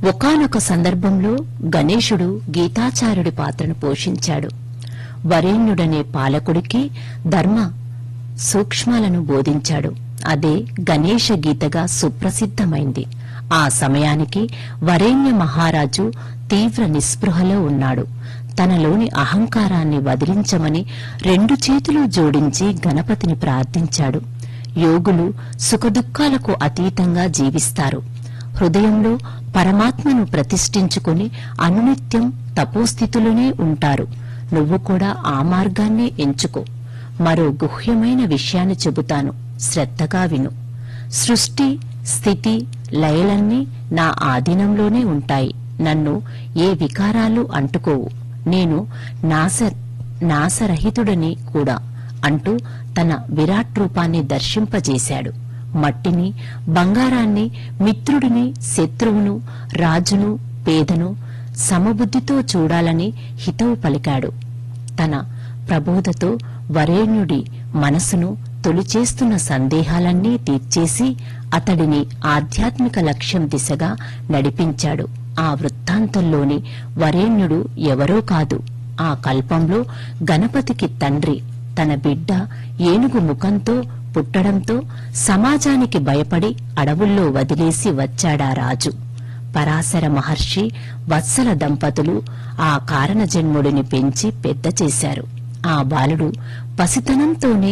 ఒకానొక సందర్భంలో గణేశుడు గీతాచార్యుడి పాత్రను పోషించాడు. వరేణ్యుడనే పాలకుడికి ధర్మ సూక్ష్మాలను బోధించాడు. అదే గణేశ గీతగా సుప్రసిద్ధమైంది. ఆ సమయానికి వరేణ్య మహారాజు తీవ్ర నిస్పృహలో ఉన్నాడు. తనలోని అహంకారాన్ని వదిలించమని 2 చేతులు జోడించి గణపతిని ప్రార్థించాడు. యోగులు సుఖదుఖాలకు అతీతంగా జీవిస్తారు. హృదయంలో పరమాత్మను ప్రతిష్ఠించుకుని అనునిత్యం తపోస్థితిలోనే ఉంటారు. నువ్వు కూడా ఆ మార్గాన్నే ఎంచుకో. మరో గుహ్యమైన విషయాన్ని చెబుతాను, శ్రద్ధగా విను. సృష్టి, స్థితి, లయలన్నీ నా ఆధీనంలోనే ఉంటాయి. నన్ను ఏ వికారాలు అంటుకోవు. నేను నాశరహితుడని కూడా అంటూ తన విరాట్ రూపాన్ని దర్శింపజేశాడు. మట్టిని, బంగారాన్ని, మిత్రుడిని, శత్రువును, రాజును, పేదను సమబుద్ధితో చూడాలని హితవు పలికాడు. తన ప్రబోధతో వరేణ్యుడి మనసును తొలిచేస్తున్న సందేహాలన్నీ తీర్చేసి అతడిని ఆధ్యాత్మిక లక్ష్యం దిశగా నడిపించాడు. ఆ వృత్తాంతంలోని వరేణ్యుడు ఎవరో కాదు, ఆ కల్పంలో గణపతికి తండ్రి. తన బిడ్డ ఏనుగు ముఖంతో పుట్టడంతో సమాజానికి భయపడి అడవుల్లో వదిలేసి వచ్చాడా రాజు. పరాశర మహర్షి, వత్సల దంపతులు ఆ కారణజన్ముడిని పెంచి పెద్ద చేశారు. ఆ బాలుడు పసితనంతోనే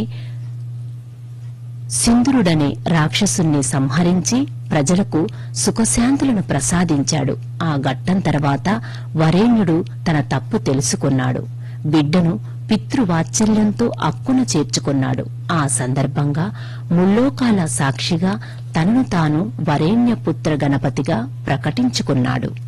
సింధురుడనే రాక్షసుణ్ణి సంహరించి ప్రజలకు సుఖశాంతులను ప్రసాదించాడు. ఆ ఘట్టం తర్వాత వరేణ్యుడు తన తప్పు తెలుసుకున్నాడు. బిడ్డను పితృవాత్సల్యంతో అక్కున చేర్చుకున్నాడు. ఆ సందర్భంగా ముల్లోకాల సాక్షిగా తనను తాను వరేణ్యపుత్ర గణపతిగా ప్రకటించుకున్నాడు.